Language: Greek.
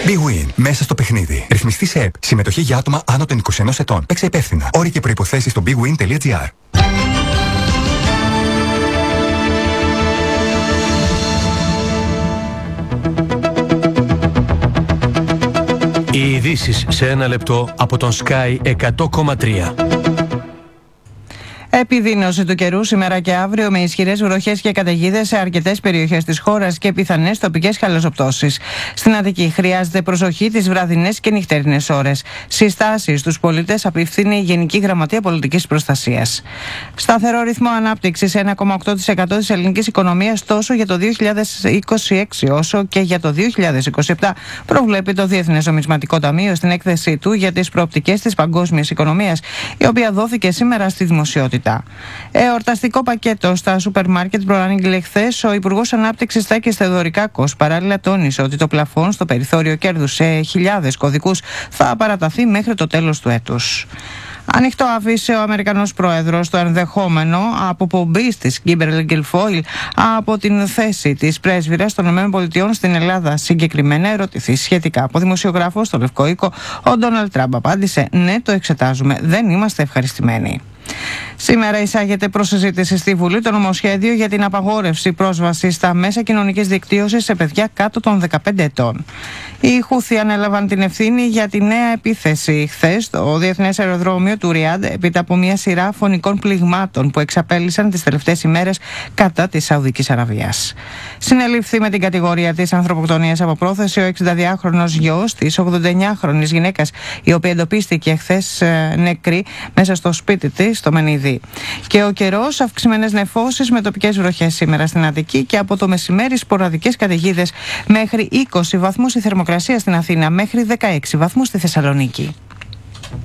Big Win. Μέσα στο παιχνίδι. Ρυθμιστή σε ΕΠ. Συμμετοχή για άτομα άνω των 21 ετών. Παίξε υπεύθυνα. Όροι και προϋποθέσεις στο bigwin.gr. Οι ειδήσεις σε ένα λεπτό από τον Sky 100,3. Επιδείνωση του καιρού σήμερα και αύριο με ισχυρές βροχές και καταιγίδες σε αρκετές περιοχές της χώρας και πιθανές τοπικές χαλαζοπτώσεις. Στην Αττική χρειάζεται προσοχή τις βραδινές και νυχτερινές ώρες. Συστάσεις στους πολίτες απευθύνει η Γενική Γραμματεία Πολιτικής Προστασίας. Σταθερό ρυθμό ανάπτυξης 1,8% της ελληνικής οικονομίας τόσο για το 2026 όσο και για το 2027 προβλέπει το Διεθνές Νομισματικό Ταμείο στην έκθεσή του για τις προοπτικές της παγκόσμιας οικονομίας, η οποία δόθηκε σήμερα στη δημοσιότητα. Εορταστικό πακέτο στα σούπερ μάρκετ προανήγγειλε χθες ο Υπουργός Ανάπτυξης Τάκης Θεοδωρικάκος. Παράλληλα, τόνισε ότι το πλαφόν στο περιθώριο κέρδους σε χιλιάδες κωδικούς θα παραταθεί μέχρι το τέλος του έτους. Ανοιχτό άφησε ο Αμερικανός Πρόεδρος το ενδεχόμενο αποπομπής της Kimberly Guilfoyle από την θέση της πρέσβυρας των ΗΠΑ στην Ελλάδα. Συγκεκριμένα ερωτηθεί σχετικά από δημοσιογράφο στο Λευκό Οίκο, ο Ντόναλντ Τραμπ απάντησε: «Ναι, το εξετάζουμε. Δεν είμαστε ευχαριστημένοι». Σήμερα εισάγεται προς συζήτηση στη Βουλή το νομοσχέδιο για την απαγόρευση πρόσβασης στα μέσα κοινωνικής δικτύωσης σε παιδιά κάτω των 15 ετών. Οι Χούθι ανέλαβαν την ευθύνη για τη νέα επίθεση χθες στο διεθνές αεροδρόμιο του Ριάντ έπειτα από μια σειρά φωνικών πληγμάτων που εξαπέλυσαν τις τελευταίες ημέρες κατά της Σαουδικής Αραβίας. Συνελήφθη με την κατηγορία της ανθρωποκτονίας από πρόθεση ο 62χρονος γιος της 89χρονης γυναίκας, η οποία εντοπίστηκε χθες νεκρή μέσα στο σπίτι της στο Μενιδί. Και ο καιρός, αυξημένες νεφώσεις με τοπικές βροχές σήμερα στην Αττική και από το μεσημέρι σποραδικές καταιγίδες μέχρι 20 βαθμούς η θερμοκρασία στην Αθήνα, μέχρι 16 βαθμούς στη Θεσσαλονίκη.